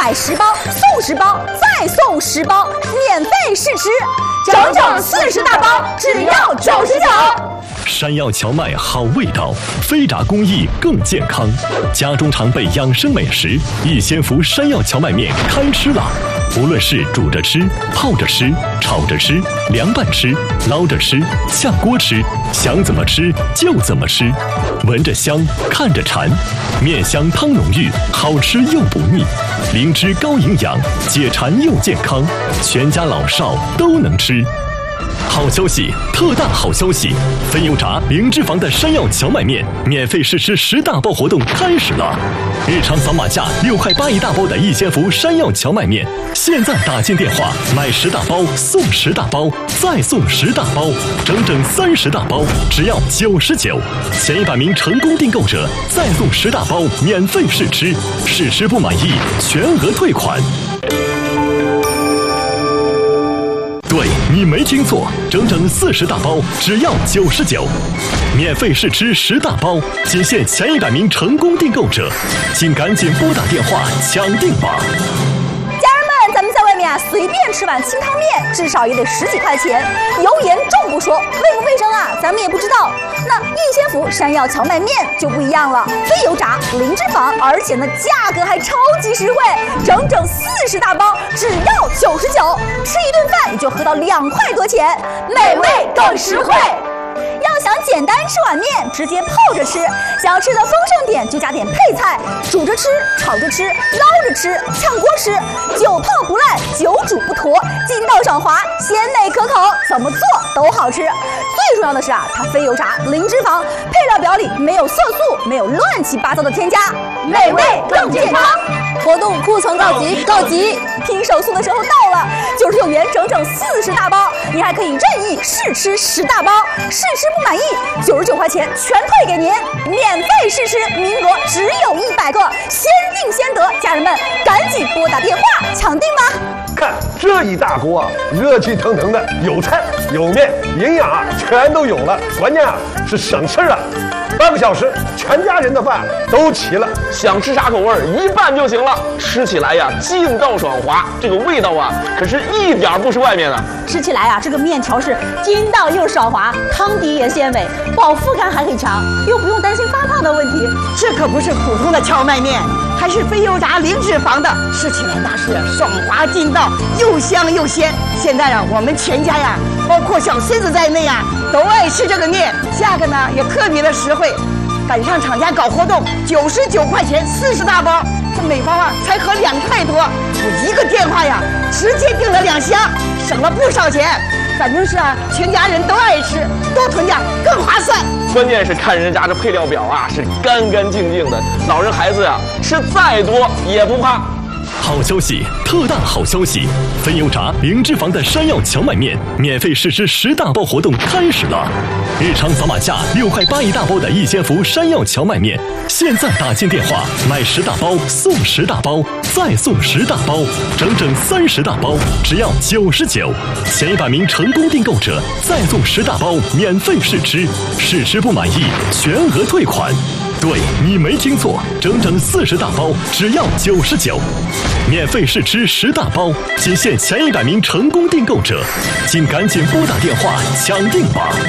买10包送10包，再送10包，免费试吃，整整40大包，只要99。 山药荞麦好味道，飞炸工艺更健康。家中常备养生美食，逸仙福山药荞麦面开吃了。无论是煮着吃、泡着吃、炒着吃、凉拌吃、捞着吃、下锅吃，想怎么吃就怎么吃。闻着香，看着馋，面香汤浓郁，好吃又不腻。灵芝高营养，解馋又健康，全家老少都能吃。好消息，特大好消息！分油炸零脂肪的山药荞麦面免费试吃10大包活动开始了。日常扫码价6块8一大包的逸仙福山药荞麦面，现在打进电话买10大包送10大包，再送10大包，整整30大包，只要99。前100名成功订购者再送10大包免费试吃，试吃不满意全额退款。对，你没听错，整整40大包，只要99，免费试吃10大包，仅限前100名成功订购者，请赶紧拨打电话抢订吧！ 咱们在外面随便吃碗清汤面，至少也得10几块钱，油盐重不说，卫不卫生啊，咱们也不知道。那逸仙福山药荞麦面就不一样了，非油炸，零脂肪，而且呢价格还超级实惠，整整40大包，只要99，吃一顿饭也就合到2块多钱，美味更实惠。要想简单吃碗面，直接泡着吃；想要吃的丰盛点，就加点配菜，煮着吃、炒着吃、捞着吃、炝锅吃，久泡不烂，久煮不坨，筋道爽滑，鲜美可口，怎么做都好吃。最重要的是它非油炸，零脂肪，配料表里没有色素，没有乱七八糟的添加，美味更健康。活动库存告急，告急！拼手速的时候到了，99元整整40大包，你还可以任意试吃10大包，试吃不满意，99块钱全退给您，免费试吃，名额只有100个，先定先得，家人们赶紧拨打电话抢订吧！ 看这一大锅热气腾腾的，有菜有面，营养全都有了，关键是省事啊！半个小时，全家人的饭都齐了， 想吃啥口味一拌就行了，吃起来劲道爽滑，这个味道可是一点不是外面的。 吃起来这个面条是筋道又爽滑，汤底也鲜美，饱腹感还很强，又不用担心发胖的问题。 这可不是普通的荞麦面，还是非油炸零脂肪的，吃起来那是爽滑筋道，又香又鲜。现在我们全家包括小孙子在内都爱吃这个面，价格呢也特别的实惠。赶上厂家搞活动，99块钱40大包，这每包才合2块多。我一个电话直接订了2箱，省了不少钱。反正是全家人都爱吃，多囤点更划算。 关键是看人家这配料表是干干净净的，老人孩子吃再多也不怕。 好消息，特大好消息！非油炸零脂肪的山药荞麦面免费试吃10大包活动开始了。日常扫码价6块8一大包的逸仙福山药荞麦面，现在打进电话买10大包送10大包，再送10大包，整整30大包，只要99。前100名成功订购者再送10大包免费试吃，试吃不满意全额退款。对，你没听错，整整40大包，只要99，免费试吃10大包，仅限前100名成功订购者，请赶紧拨打电话抢订吧！